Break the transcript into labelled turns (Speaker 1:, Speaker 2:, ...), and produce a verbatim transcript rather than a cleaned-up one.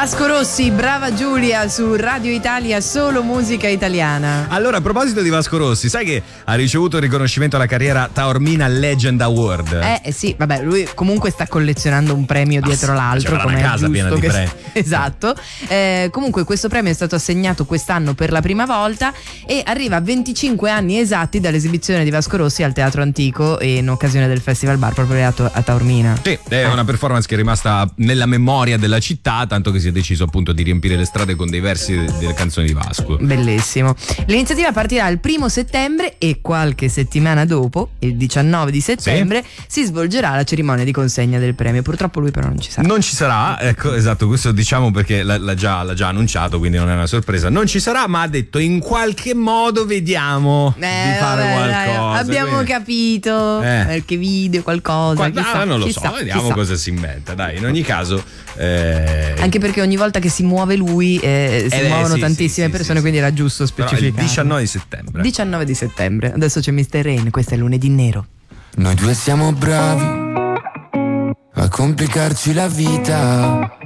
Speaker 1: Vasco Rossi, Brava Giulia su Radio Italia, solo musica italiana.
Speaker 2: Allora, a proposito di Vasco Rossi, sai che ha ricevuto il riconoscimento alla carriera Taormina Legend Award?
Speaker 1: Eh, eh sì, vabbè, lui comunque sta collezionando un premio dietro ah, l'altro, come è giusto piena di che premi. Esatto. Eh, comunque questo premio è stato assegnato quest'anno per la prima volta e arriva a venticinque anni esatti dall'esibizione di Vasco Rossi al Teatro Antico in occasione del Festival Bar proprio a, a Taormina.
Speaker 2: Sì, è eh. una performance che è rimasta nella memoria della città, tanto che si è deciso appunto di riempire le strade con dei versi delle canzoni di Vasco.
Speaker 1: Bellissimo. L'iniziativa partirà il primo settembre e qualche settimana dopo, il diciannove di settembre, sì, si svolgerà la cerimonia di consegna del premio. Purtroppo lui però non ci sarà.
Speaker 2: Non ci sarà, ecco, esatto, questo diciamo perché l'ha, l'ha, già, l'ha già annunciato, quindi non è una sorpresa. Non ci sarà, ma ha detto in qualche modo vediamo eh, di fare
Speaker 1: vabbè,
Speaker 2: qualcosa.
Speaker 1: Dai, abbiamo quindi capito, eh. qualche video, qualcosa.
Speaker 2: Qual-
Speaker 1: chissà,
Speaker 2: ah, non lo
Speaker 1: chissà,
Speaker 2: so, vediamo
Speaker 1: chissà.
Speaker 2: cosa si inventa. Dai, in ogni caso. Eh...
Speaker 1: Anche perché ogni volta che si muove lui eh, si
Speaker 2: eh,
Speaker 1: muovono
Speaker 2: sì,
Speaker 1: tantissime
Speaker 2: sì,
Speaker 1: persone,
Speaker 2: sì,
Speaker 1: quindi era giusto specificare.
Speaker 2: Il diciannove di settembre.
Speaker 1: diciannove di settembre. Adesso c'è mister Rain, questo è lunedì nero.
Speaker 3: Noi due siamo bravi a complicarci la vita,